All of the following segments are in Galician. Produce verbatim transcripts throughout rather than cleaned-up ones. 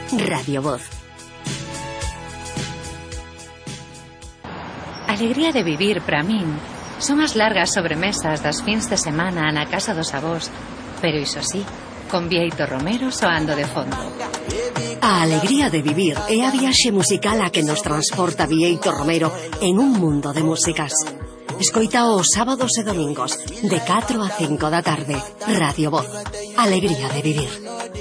Radio Voz. Alegría de vivir para min son as largas sobremesas das fins de semana na casa dos avós, pero iso sí, con Bieito Romero soando de fondo. A alegría de vivir é a viaxe musical a que nos transporta Bieito Romero en un mundo de músicas. Escoita os sábados e domingos de catro a cinco da tarde. Radio Voz. Alegría de vivir.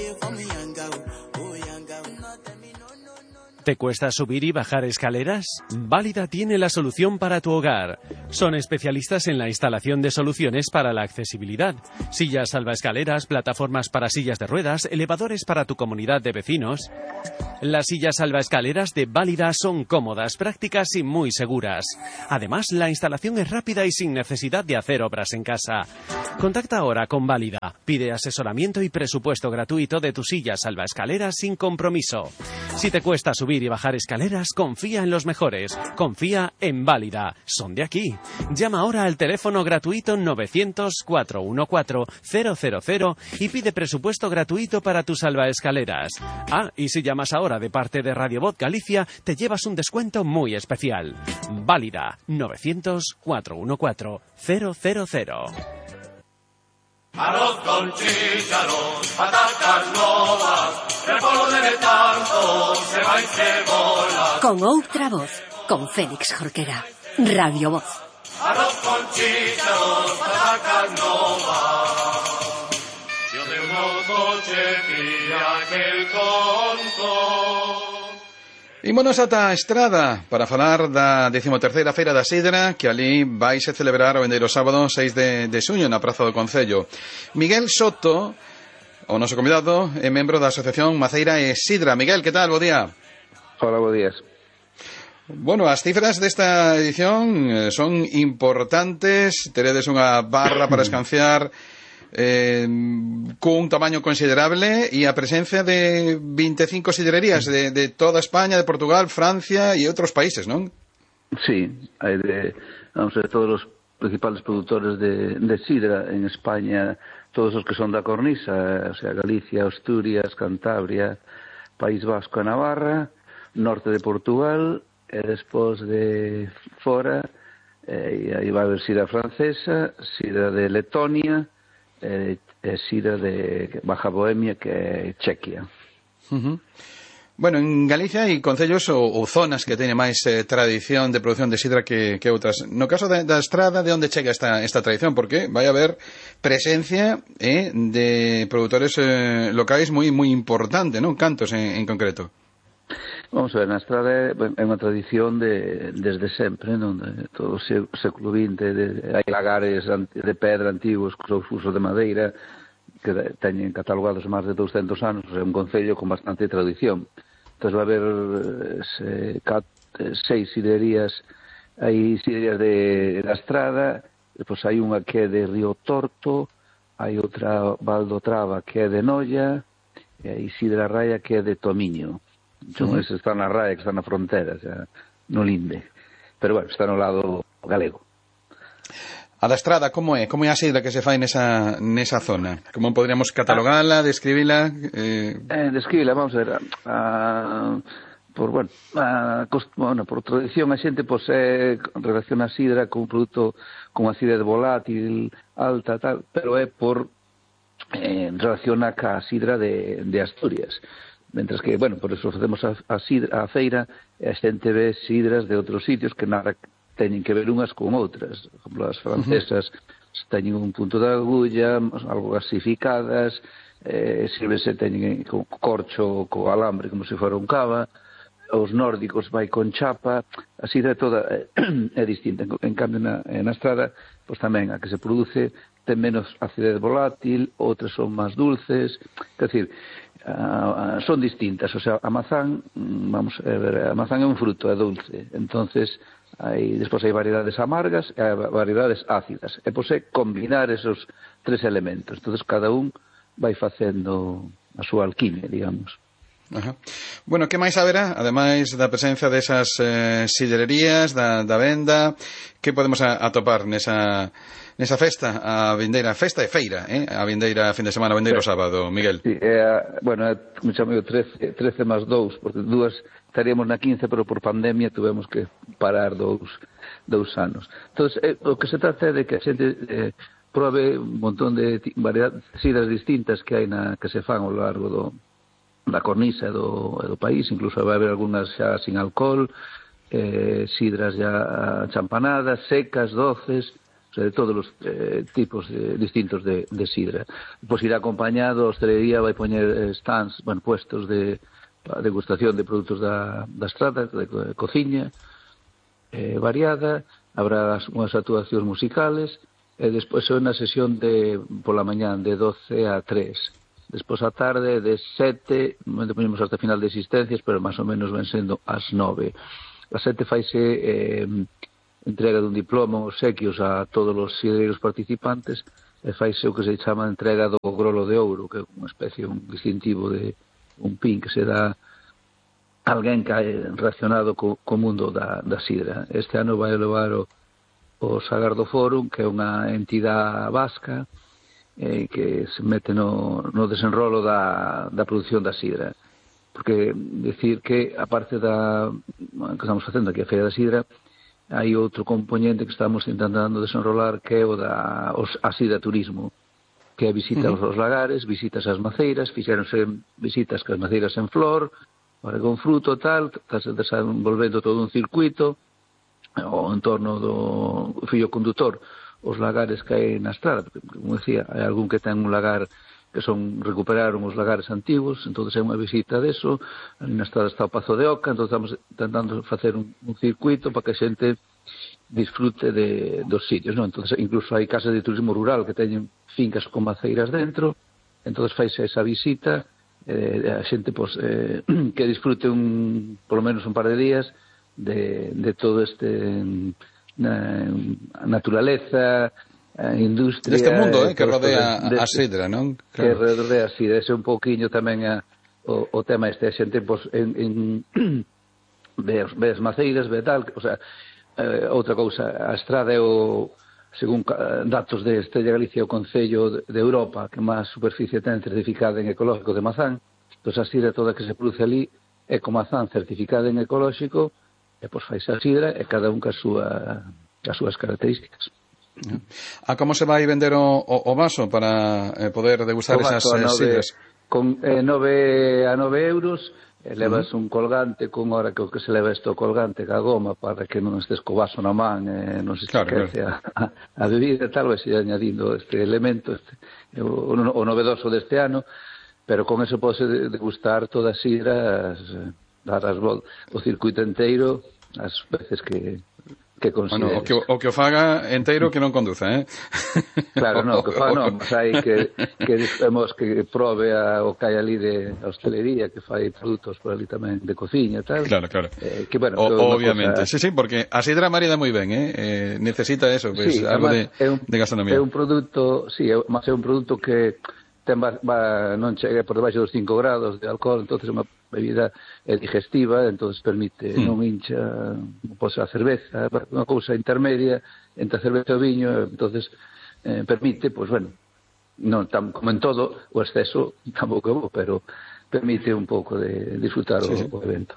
¿Te cuesta subir y bajar escaleras? Válida tiene la solución para tu hogar. Son especialistas en la instalación de soluciones para la accesibilidad. Sillas salvaescaleras, plataformas para sillas de ruedas, elevadores para tu comunidad de vecinos. Las sillas salvaescaleras de Válida son cómodas, prácticas y muy seguras. Además, la instalación es rápida y sin necesidad de hacer obras en casa. Contacta ahora con Válida. Pide asesoramiento y presupuesto gratuito de tu silla salvaescaleras sin compromiso. Si te cuesta subir y bajar escaleras, confía en los mejores. Confía en Válida. Son de aquí. Llama ahora al teléfono gratuito novecientos, cuatrocientos catorce, cero cero cero y pide presupuesto gratuito para tus salvaescaleras. Ah, y si llamas ahora de parte de Radio Voz Galicia, te llevas un descuento muy especial. Válida. novecientos, cuatrocientos catorce, cero cero cero. Arroz con chícharos, patatas novas, repollo de tanto, se va y cebola. Con outra voz, con Félix Jorquera. Radio Voz. Arroz con chícharos, patatas novas. Yo de unos coche tira aquel conto. Ímonos ata a Estrada para falar da decimoterceira Feira da Sidra, que ali vai se celebrar o vendeiro sábado seis de, de xuño na Praza do Concello. Miguel Soto, o noso convidado, é membro da Asociación Maceira e Sidra. Miguel, que tal? Bo día. Hola, bo días. Bueno, as cifras desta edición eh, son importantes. Teredes unha barra para escanciar eh, cun tamaño considerable e a presencia de vinte e cinco sidrerías de, de toda España, de Portugal, Francia e outros países, non? Sí, hai de, vamos a ver, todos os principales produtores de, de sidra en España, todos os que son da cornisa, o sea, Galicia, Asturias, Cantabria, País Vasco e Navarra, norte de Portugal, e despois de fora, e aí vai haber sidra francesa, sidra de Letonia, e eh, sidra de Baja Bohemia, que é Chequia. Uh-huh. Bueno, en Galicia hai concellos ou, ou zonas que teñen máis eh, tradición de produción de sidra que, que outras. No caso da, da Estrada, de onde chega esta, esta tradición? Porque vai haber presencia eh, de produtores eh, locais moi moi importante, non? Cantos en, en concreto. Vamos a ver, na Estrada é, é unha tradición de, desde sempre, non? De todo o século vinte, de, hai lagares de pedra antigos con uso de madeira que teñen catalogados máis de douscentos anos, é un concello con bastante tradición. Entón vai haber eh, cat, seis sidrerías, hai sidrerías de, da Estrada, depois hai unha que é de Río Torto, hai outra Valdotrava que é de Noia, e hai Sidra Raia que é de Tomiño. Entón, uh-huh. Ese está na Raia, que está na frontera, xa, no Linde. Pero, bueno, está no lado galego. A da Estrada, como é? Como é a sidra que se fai nesa, nesa zona? Como poderíamos catalogala, describila? Eh... Eh, describila, vamos a ver. A, por, bueno, a, bueno, por tradición, a xente pois, é, relaciona a sidra con un produto con acidez volátil, alta, tal, pero é por eh, relaciona ca sidra de, de Asturias. Mentras que, bueno, por eso facemos a, a, sidra, a feira, e a xente ve sidras de outros sitios que nada teñen que ver unhas con outras. Por exemplo, as francesas uh-huh. teñen un punto de agulla, algo gasificadas, eh, sírvese teñen con corcho, co alambre, como se fora un cava, os nórdicos vai con chapa, a sidra toda é, é distinta. En, en cambio, na, na Estrada, pois tamén a que se produce ten menos acidez volátil, outras son máis dulces, quer decir, Uh, uh, son distintas, o sea, a mazán, vamos a ver, a mazán é un fruto, é dulce, entonces hai, despois hai variedades amargas e hai variedades ácidas, e pois é combinar esos tres elementos, entonces cada un vai facendo a súa alquimia, digamos. Ajá. Bueno, que máis haberá, ademais da presencia desas eh, sidrerías, da, da venda, que podemos a, atopar nesa, nesa festa, a vindeira festa e feira, eh? a vindeira fin de semana, a vindeiro sí. sábado, Miguel? Sí, é, bueno, é, como chamo eu, trece, trece máis dous, porque dúas estaríamos na quince, pero por pandemia tuvemos que parar dous, dous anos. Entón, eh, o que se trata é de que a xente eh, probe un montón de variedades, sidras distintas que hai na, que se fan ao largo do da cornisa do, do país, incluso vai haber algunhas xa sin alcohol, eh, sidras ya champanadas, secas, doces, o sea, de todos os eh, tipos de, distintos de, de sidra. Pois irá acompañado, a hostelería vai poñer stands, bueno, puestos de degustación de produtos da, da estrada, de, de cociña, eh, variada, habrá unhas actuacións musicales, e despois é unha sesión de, pola mañán, de doce a tres. Despois a tarde de sete, non ponemos hasta final de existencias, pero máis ou menos ven sendo as nove. A sete faise eh, entrega dun diploma, obsequios a todos os sidreiros participantes, e faise o que se chama entrega do grolo de ouro, que é unha especie, un distintivo de un pin que se dá a alguén que é relacionado co, co mundo da, da sidra. Este ano vai levar o, o Sagardo Forum, que é unha entidade vasca, Eh, que se mete no, no desenrolo da, da produción da sidra, porque decir que aparte da que estamos facendo aquí a Feira da Sidra, hai outro componente que estamos intentando desenrolar, que é o da os, a sidra turismo, que é visitas uh-huh. aos lagares, visitas ás maceiras, fixeronse visitas que as maceiras en flor, con fruto tal, está desenvolvendo todo un circuito o en torno do fillo condutor, os lagares que hai na estrada, porque, como decía, hai algún que ten un lagar que son, recuperaron os lagares antigos, entón é unha visita deso, na estrada está o Pazo de Oca, entón estamos tentando facer un, un circuito para que a xente disfrute de, dos sitios, non? Entón, incluso hai casas de turismo rural que teñen fincas con maceiras dentro, entón faise esa visita, eh, a xente pues, eh, que disfrute un, polo menos un par de días de, de todo este na naturaleza, a industria deste mundo eh, que rodea a, a sidra, non? Claro. Que rodea a sidra, ese un pouquiño tamén a, o, o tema este, a xente pues, en, en ve, ve as maceiras, ve tal, o sea, eh, outra cousa, a estrada é o, según datos de Estrella Galicia, o Concello de Europa que máis superficie ten certificada en ecológico de mazán, entón a sidra toda que se produce ali é con mazán certificada en ecolóxico, e pois faise a sidra e cada un ca súa, ca súas características. A como se vai vender o, o, o vaso para eh, poder degustar o esas nove, sidras? Con eh, nove a nove euros, e levas uh-huh. un colgante con hora que o que se leva isto colgante ca goma para que non estés co vaso na man e eh, non se claro, esquece claro. a, a bebida e tal, vai se añadindo este elemento, este, o, o novedoso deste ano, pero con eso pode degustar todas as sidras, dar as vol- o circuito inteiro as veces que que considere. Bueno, o que o, que o faga enteiro que non conduza, eh? Claro, non, que faga non, mas hai que que vemos que probe a, o que hai ali de hostelería, que fai produtos por ali tamén de cociña e tal. Claro, claro. Eh, que, bueno, o, obviamente, cosa... sí, sí, porque a sidra marida moi ben, eh? eh necesita eso, pues, sí, algo de, un, de gastronomía. É un produto, sí, é, mas é un produto que ten va, va, non chega por debaixo dos cinco grados de alcohol, entonces é unha bebida é digestiva, entonces permite mm. non hincha, pois a cerveza, unha cousa intermedia entre a cerveza e o viño, entonces eh, permite, pois bueno, non tam, como en todo, o exceso tampouco é bo, pero permite un pouco de disfrutar sí, o, sí. o evento.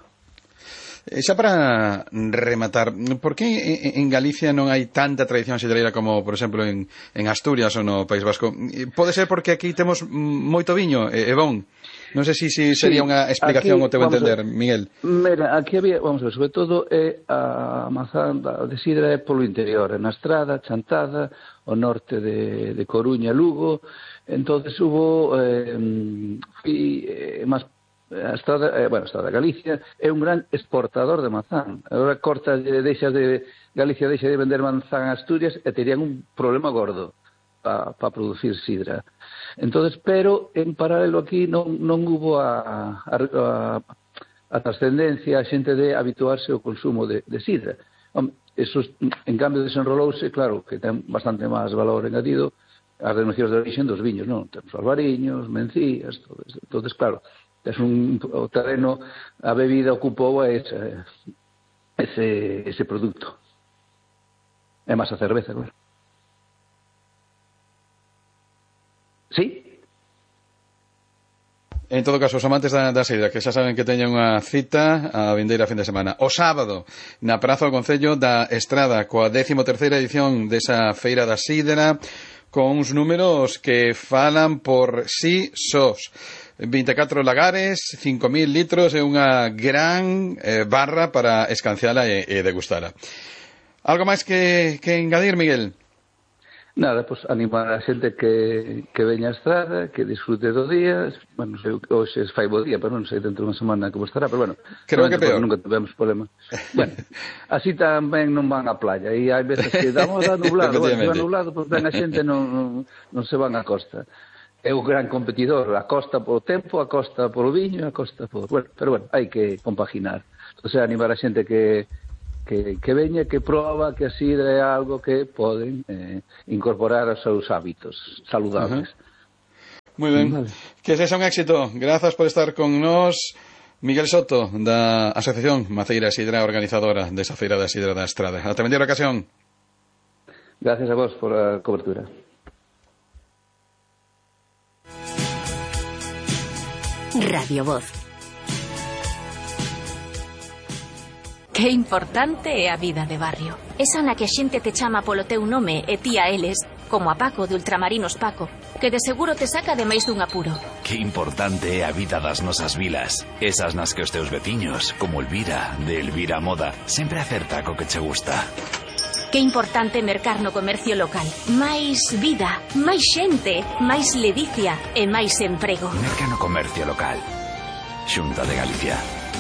Xa para rematar, por que en Galicia non hai tanta tradición sidreira como, por exemplo, en, en Asturias ou no País Vasco? Pode ser porque aquí temos moito viño, é bon? Non sei se si, si sería sí, unha explicación o teu entender, Miguel. Mira, aquí había, vamos a ver, sobre todo é a mazán de sidra é polo interior, na Estrada, Chantada, o norte de, de Coruña, Lugo, entonces hubo eh, fui, eh, máis a Estrada, eh, bueno, a Estrada Galicia é un gran exportador de mazán. Agora corta, deixa de Galicia deixa de vender manzán a Asturias e terían un problema gordo para pa producir sidra. Entonces, pero en paralelo aquí non, non hubo a, a, a, a trascendencia a xente de habituarse ao consumo de, de sidra. Eso, en cambio, desenrolouse, claro, que ten bastante máis valor engadido as denominacións de origen dos viños, non? Temos albariños, mencías, todo eso. Entonces, claro, es un, o terreno, a bebida ocupou ese, ese, ese produto. É máis a cerveza, claro. Sí? En todo caso, os amantes da, da sidra, que xa saben que teñen unha cita a vindeira fin de semana. O sábado, na Praza do Concello da Estrada, coa décimo terceira edición desa Feira da Sidra, con uns números que falan por sí sós. vinte e catro lagares, cinco mil litros e unha gran eh, barra para escanciala e, e degustala. Algo máis que, que engadir, Miguel? Nada, pois pues, animar a xente que, que veña a Estrada, que disfrute do día. Bueno, sei, hoxe fai bo día, pero non sei dentro de unha semana como estará, pero bueno, creo que peor. Nunca tivemos problema. Bueno, así tamén non van á playa, e hai veces que damos a nublado, bueno, se va nublado, pois pues, ben a xente non, non, non se van á costa. É un gran competidor, a costa polo tempo, a costa polo viño, a costa por... Bueno, pero bueno, hai que compaginar. Entón, animar a xente que que, que veña, que proba que a sidra é algo que poden eh, incorporar aos seus hábitos saludables. Uh-huh. Moi ben, vale. Que sexa un éxito. Grazas por estar con nós, Miguel Soto, da Asociación Maceira Sidra, organizadora desa Feira da Sidra da Estrada. Ata vindeira ocasión. Gracias a vos por a cobertura. Radio Voz. Que importante é a vida de barrio. Esa na que a xente te chama polo teu nome e ti a eles, como a Paco de Ultramarinos Paco, que de seguro te saca de máis dun apuro. Que importante é a vida das nosas vilas. Esas nas que os teus veciños, como Elvira, de Elvira Moda, sempre acerta co que che gusta. Que importante mercar no comercio local. Máis vida, máis xente, máis ledicia e máis emprego. Merca no comercio local. Xunta de Galicia.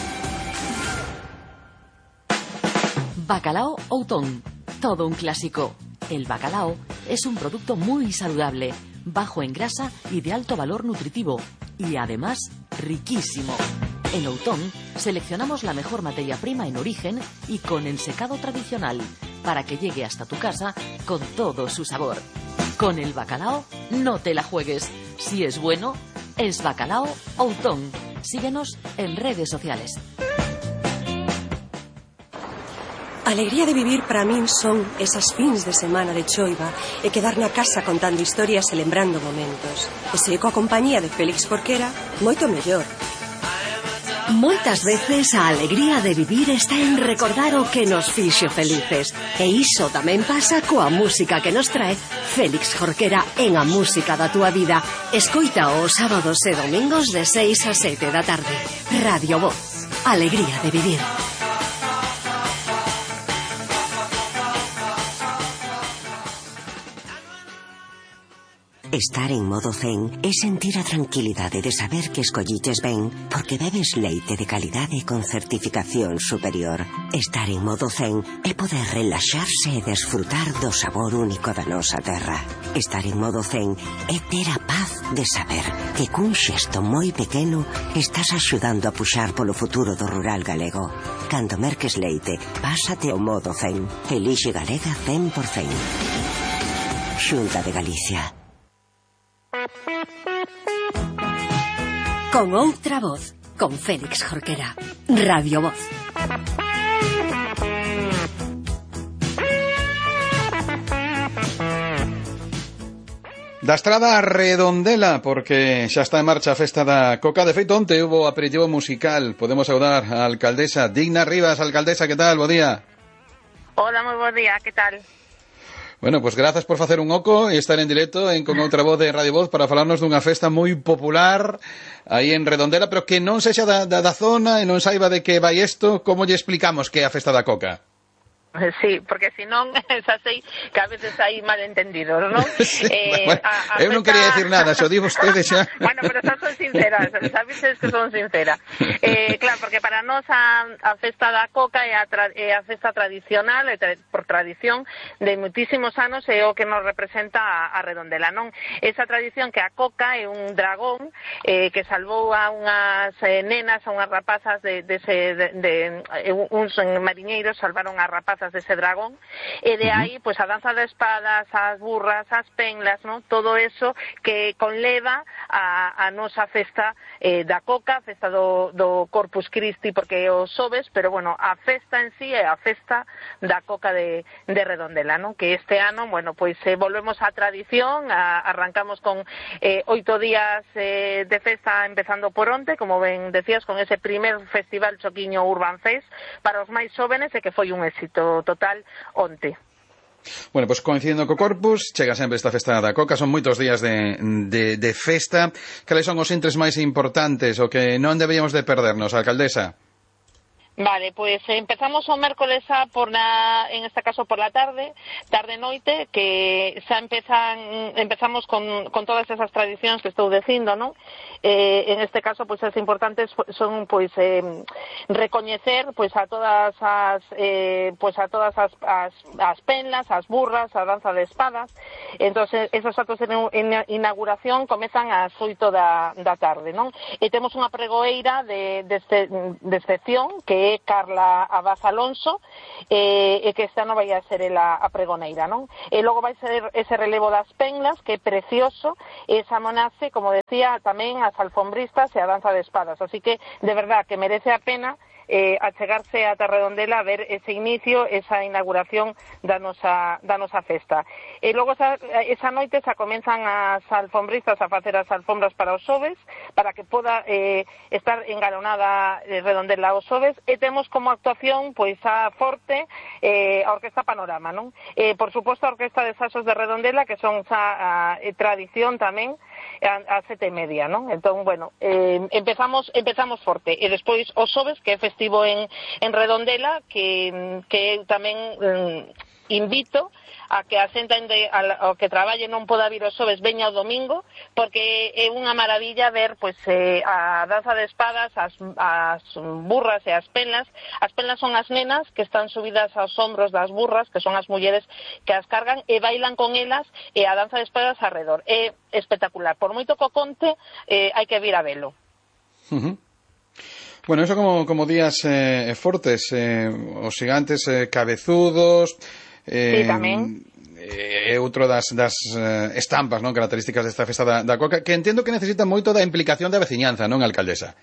Bacalao Outón, todo un clásico. El bacalao es un producto muy saludable, bajo en grasa y de alto valor nutritivo, y además riquísimo. En Outón seleccionamos la mejor materia prima en origen y con ensecado tradicional, para que llegue hasta tu casa con todo su sabor. Con el bacalao no te la juegues. Si es bueno, es Bacalao Outón. Síguenos en redes sociales. Alegría de vivir para min son esas fins de semana de choiva e quedar na casa contando historias e lembrando momentos. E se coa compañía de Félix Jorquera, moito mellor. Moitas veces a alegría de vivir está en recordar o que nos fixo felices. E iso tamén pasa coa música que nos trae Félix Jorquera en A Música da Túa Vida. Escoita os sábados e domingos de seis a sete da tarde. Radio Voz. Alegría de vivir. Estar en modo zen é sentir a tranquilidade de saber que escolliches ben porque bebes leite de calidade con certificación superior. Estar en modo zen é poder relaxarse e desfrutar do sabor único da nosa terra. Estar en modo zen é ter a paz de saber que cun xesto moi pequeno estás axudando a puxar polo futuro do rural galego. Cando merques leite, pásate ao modo zen. Elixe Galega cen por cen. Xunta de Galicia. Con outra voz, con Félix Jorquera. Radio Voz. Da Estrada a Redondela, porque xa está en marcha a festa da Coca. De feito, onte hubo aperitivo musical. Podemos saudar a alcaldesa Digna Rivas. Alcaldesa, que tal? Bo día. Hola, moi bo día, que tal? Bueno, pues grazas por facer un oco e estar en directo en Con Outra Voz de Radio Voz para falarnos dunha festa moi popular aí en Redondela, pero que non sexa da, da, da zona e non saiba de que vai isto. Como lle explicamos que é a festa da Coca? Sí, porque se non, xa sei que a veces hai malentendidos, non? Sí, eh, bueno, a, a eu non festa... quería decir nada, xo digo ustedes xa. Bueno, pero xa son sinceras, sabes que son sincera. Eh, claro, porque para nós a, a festa da Coca é a, tra, é a festa tradicional, é tra, por tradición, de muitísimos anos, é o que nos representa a, a Redondela, non? Esa tradición que a Coca é un dragón eh, que salvou a unhas eh, nenas, a unhas rapazas de, de, de, de, de, de uns mariñeiros, salvaron a rapazas patas dese dragón, e de aí, pois, a danza de espadas, as burras, as penlas, non? Todo eso que conleva a, a nosa festa eh, da coca, a festa do, do Corpus Christi, porque é o xoves, pero, bueno, a festa en sí é a festa da coca de, de Redondela, non? Que este ano, bueno, pois eh, volvemos á tradición, a, arrancamos con eh, oito días eh, de festa, empezando por onte, como ben decías, con ese primer festival Choquiño Urban Fest para os máis xóvenes, e que foi un éxito total onte. Bueno, pois pues, coincidindo co Corpus, chega sempre esta festa da coca, son moitos días de, de, de festa. Cales son os intres máis importantes, o que non deberíamos de perdernos, alcaldesa? Vale, pues empezamos o mércoles a por la, en este caso por la tarde, tarde-noite, que xa empezan, empezamos con, con todas esas tradicións que estou dicindo, non? Eh, en este caso, pues as importantes son, pues, eh, recoñecer, pues, a todas as, eh, pues, a todas as, as, as penlas, as burras, a danza de espadas. Entonces, esos actos de inauguración comezan ás oito da, da tarde, non? E temos unha pregoeira de, de, de excepción, que é Carla Abad Alonso, eh, e que esta non vai a ser ela a pregoneira, non? E logo vai ser ese relevo das penlas, que é precioso, e esa monace, como decía, tamén as alfombristas e a danza de espadas, así que, de verdad, que merece a pena eh, achegarse a Redondela a ver ese inicio, esa inauguración da nosa, da nosa festa. E logo esa, esa noite xa comenzan as alfombristas a facer as alfombras para os xoves, para que poda eh, estar engalonada eh, Redondela aos xoves, e temos como actuación pois a Forte, eh, a Orquesta Panorama, non? Eh, por suposto a Orquesta de Saxos de Redondela, que son xa a, a tradición tamén, a, a sete e media, non? Entón, bueno, eh, empezamos empezamos forte, e despois os xoves, que é festivo en, en Redondela, que, que tamén eh, invito a que a xente ao que traballe non poda vir os xoves veña o domingo, porque é unha maravilla ver, pois, eh, a danza de espadas, as, as burras e as penlas. As penlas son as nenas que están subidas aos hombros das burras, que son as mulleres que as cargan e bailan con elas, e a danza de espadas arredor. É espectacular. Por moito que o conte, eh, hai que vir a velo. Uh-huh. Bueno, eso como, como días eh, fortes, eh, os gigantes eh, cabezudos, eh, sí, tamén. É eh, outro das, das eh, estampas, non, características desta festa da, da coca, que entendo que necesita moito da implicación da veciñanza, non, alcaldesa?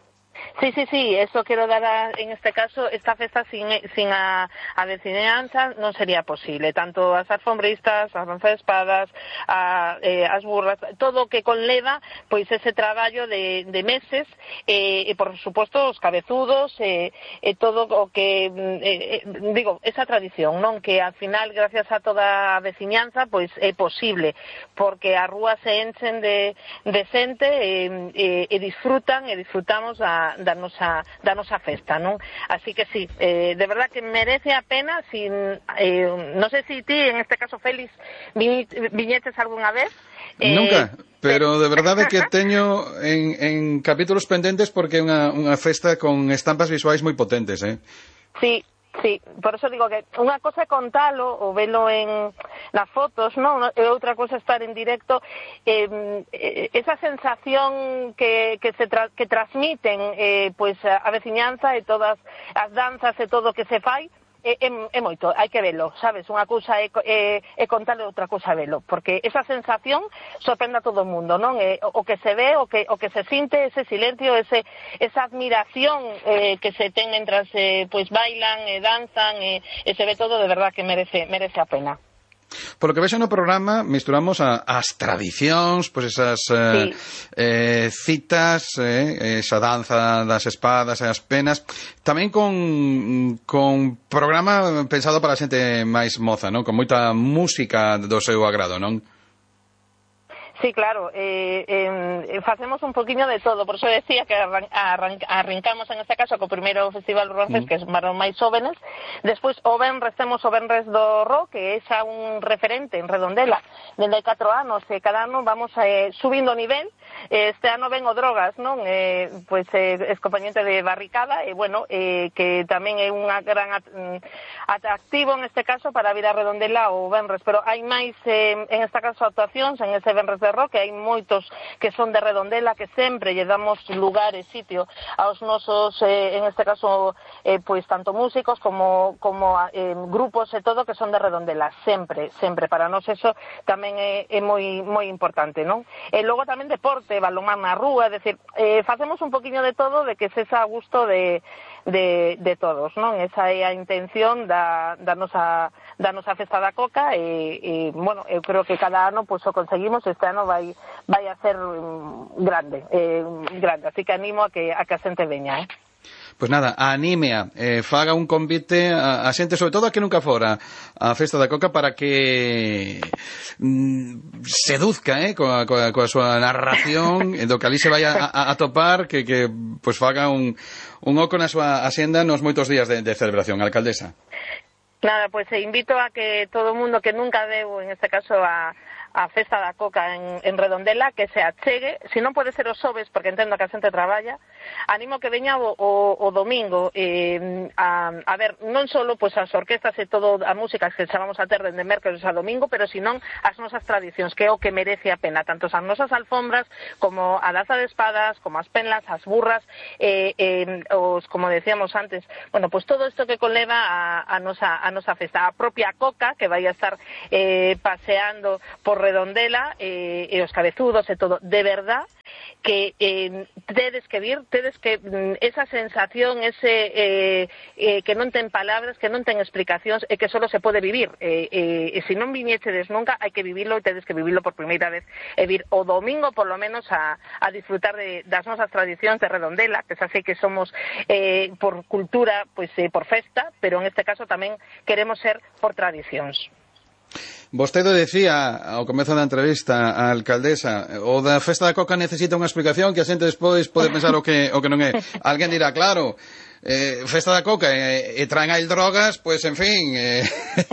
Sí, sí, sí, eso quiero dar a, en este caso, esta festa sin, sin a, a veciñanza non sería posible, tanto as alfombristas, as danzas de espadas, a, eh, as burras, todo o que conleva pois ese traballo de, de meses, eh, e por suposto os cabezudos, e eh, eh, todo o que, eh, eh, digo, esa tradición, non, que al final, gracias a toda a veciñanza, pois é posible, porque as rúas se enchen de, de xente e, e, e disfrutan, e disfrutamos a da nosa, da nosa festa, non? Así que sí, eh, de verdad que merece a pena. Sin, eh, non sei se ti, en este caso Félix, vi, viñetes algunha vez? Eh, Nunca, pero de verdade que teño en, en capítulos pendentes, porque é unha, unha festa con estampas visuais moi potentes, eh? Sí. Sí, por eso digo que unha cosa é contalo ou velo en nas fotos, non? E outra cosa estar en directo, eh, esa sensación que, que se tra, que transmiten eh, pois a veciñanza e todas as danzas e todo o que se fai, é, é, é moito, hai que velo, sabes? Unha cousa é, é, é contarle, outra cousa é velo, porque esa sensación sorprende a todo o mundo, non? É, o que se ve, o que, o que se sinte, ese silencio, ese, esa admiración eh, que se ten mentras eh, pois bailan e danzan, e, e se ve todo, de verdad que merece, merece a pena. Por lo que vexo no programa, misturamos a, as tradicións, pois esas eh, sí. eh, citas, eh, esa danza das espadas e as penas, tamén con, con programa pensado para a xente máis moza, non? Con moita música do seu agrado, non? Sí, claro, eh, eh, facemos un poquinho de todo, por eso decía que arran, arran, arrancamos en este caso co primeiro Festival Urban Fest, mm. que é para os máis jóvenes. Despois o Benres, temos o Benres do Rock, que é xa un referente en Redondela, dende catro anos, e cada ano vamos eh, subindo o nivel, este ano ven o Drogas, non? Eh, pois eh, excompañente de Barricada, e, bueno, eh, que tamén é un gran at atractivo, en este caso, para vir a Redondela o Venres, pero hai máis, eh, en este caso, actuacións en ese Venres de Rock, que hai moitos que son de Redondela, que sempre lle damos lugar e sitio aos nosos, eh, en este caso, eh, pois tanto músicos como, como eh, grupos e todo que son de Redondela, sempre, sempre, para nós eso tamén é, é moi, moi importante, non? E logo tamén deporte, balonmán na rúa, é dicir, eh, facemos un poquinho de todo, de que se xa a gusto de, de, de todos, non? Esa é a intención da, da, nosa, da nosa festa da Coca, e, e bueno, eu creo que cada ano pois, o conseguimos, este ano vai, vai a ser grande, eh, grande, así que animo a que a, que a xente veña, eh? Pois nada, anímea, eh, faga un convite a, a xente, sobre todo a que nunca fora a Festa da Coca, para que mm, seduzca, eh, coa, coa, coa súa narración, do que ali se vai a, a, a topar, que, que pois faga un, un oco na súa axenda nos moitos días de, de celebración. Alcaldesa. Nada, pois pues, invito a que todo o mundo que nunca deu, en este caso, a a Festa da Coca en, en Redondela, que se achegue, se non pode ser os xoves, porque entendo que a xente traballa, animo que veña o, o, o domingo, eh, a, a ver, non só pois, as orquestas e todo a música que chamamos a ter dende mércoles a domingo, pero senón as nosas tradicións, que é o que merece a pena, tanto as nosas alfombras, como a danza de espadas, como as penlas, as burras, eh, eh, os, como decíamos antes, bueno, pois todo isto que conleva a, a, nosa, a nosa festa, a propia Coca, que vai a estar eh, paseando por Redondela, eh, e os cabezudos e todo, de verdad que eh, tedes que vir, tedes que esa sensación, ese eh, eh, que non ten palabras, que non ten explicacións, e que solo se pode vivir, eh, eh, e se non viñechedes nunca, hai que vivilo, e tedes que vivilo por primeira vez, e vir o domingo por lo menos a, a disfrutar de, das nosas tradicións de Redondela, que xa sei que somos eh, por cultura, pois eh, por festa, pero en este caso tamén queremos ser por tradicións. Vostede decía ao comezo da entrevista a alcaldesa, o da Festa da Coca necesita unha explicación que a xente despois pode pensar o que, o que non é. Alguén dirá, claro, eh, Festa da Coca e, e traen aí drogas, pois en fin... Eh...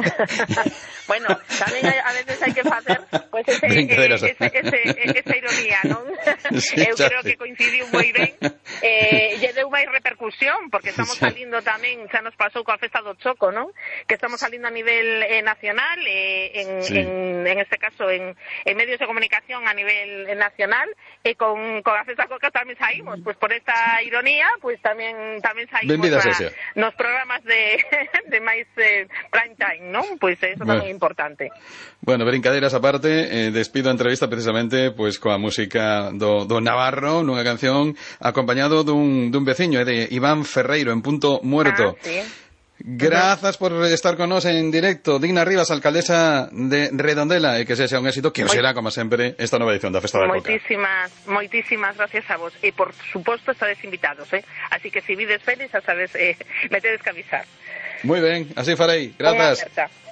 Bueno, tamén hai, a veces hai que facer pues, ese, eh, ese, ese, esa ironía, non? Sí, eu creo que coincidiu moi ben, eh, lle deu máis repercusión, porque estamos sí. salindo tamén, xa nos pasou coa Festa do Choco, non? Que estamos salindo a nivel eh, nacional, eh, en, sí. en, en este caso en, en medios de comunicación a nivel nacional, e con, con a Festa Coca tamén saímos, pois pues, por esta ironía, pois pues, tamén tamén saímos na, nos programas de, de máis eh, prime time, non? Pois pues, eso tamén é importante. Bueno, brincadeiras aparte, eh, despido a entrevista precisamente pois pues, coa música do, do Navarro, nunha canción acompañado dun, dun veciño, é de Iván Ferreiro, En Punto Muerto. Ah, sí. Grazas por estar con nos en directo. Digna Rivas, alcaldesa de Redondela, e que sexa un éxito, que será, como sempre, esta nova edición da Festa da Coca. Moitísimas, moitísimas gracias a vos. E, por suposto, estades invitados, eh? Así que, se vides feliz, a sabes, eh, me tedes que avisar. Moi ben, así farei. Grazas.